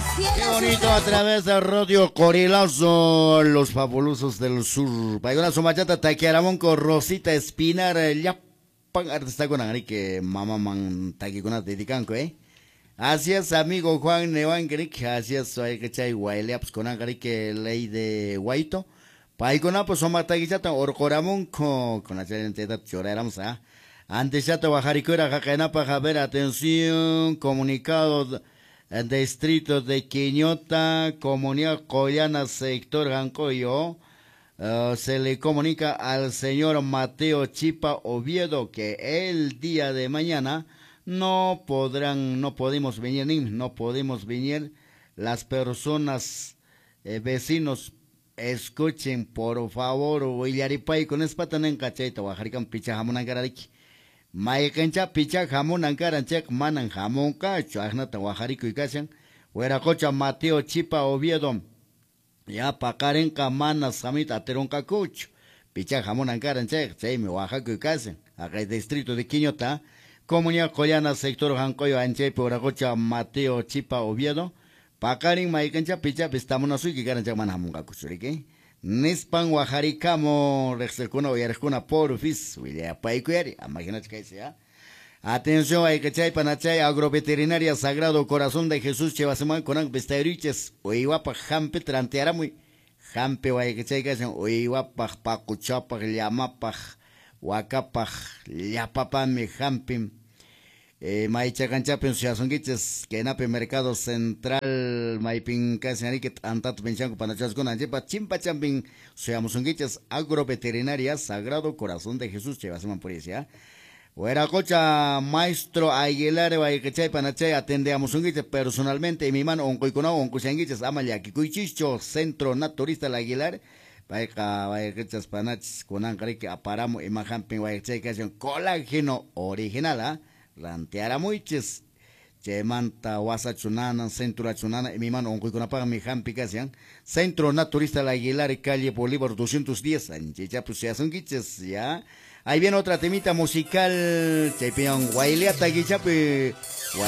Qué bonito a través de Radio Corilazo, los fabulosos del sur. Paigona Somachata, Taquiaramón con Rosita Espinar, ya está con que mamá man taqui con dedicanco, Así es, amigo Juan Nevangueric, así es, hay que echar guayleaps con que ley de guaito. Paigona, pues somataguichata, orcoramón con la chayenteta choréramos, Antes ya te bajaricura, jacainapa, javer, atención, comunicado. El distrito de Quiñota, comunidad Collana, sector Jancoyo, se le comunica al señor Mateo Chipa Oviedo que el día de mañana no podemos venir las personas, vecinos, escuchen por favor, Willaripay con espatanen cachaita, Oaxaca, pichajamonangarariki. Maikencha picha jamón ankaran chek manan jamón cacho agnata guajarico y casan hueracocha Mateo Chipa Oviedo ya pacaren camana samit ateron cacucho picha jamón ankaran chek mi Oaxaca y casan acá el distrito de Quiñota comunidad Collana sector Jancoyo anchepe hueracocha Mateo Chipa Oviedo pacaren maikencha picha vistamos azul que garan chek manan jamón cacucho Nispan Guajaricamo, Rexelcuna, Oyarcuna, Porfis, William Paicueri, imagínate que sea. Atención, hay que chay panachay, agroveterinaria Sagrado Corazón de Jesús, Chevasemán, Conan, Vestariches, Oiwapa, Jampe, Trantearamuy, Jampe, hay que chay, Oiwapa, Pacuchapa, Llamapa, Huacapa, Llapapame, Jampim. Maicha cancha pensiasongiches que nape mercado central maipin casi que antat pensando panachas con anjepa chimpa champing seamos songiches agroveterinaria Sagrado Corazón de Jesús chevaseman por ese Huera cocha maestro Aguilar que panachay atendemos songiches personalmente y mi mano oncoiconao oncosangiches amalia kikuichicho centro naturista la Aguilar vaya que panachas con ancare que aparamos imajamping vaya que colágeno original Ranteara muiches, Chemanta, Wasa Chunana, Centro Chunana, y mi mano, Oncuiconapaga, mi jampi casian, Centro Naturista La Aguilar, calle Bolívar 210, ya pues ya son guiches, ya. Ahí viene otra temita musical, Chepion, Guaileata Guichape,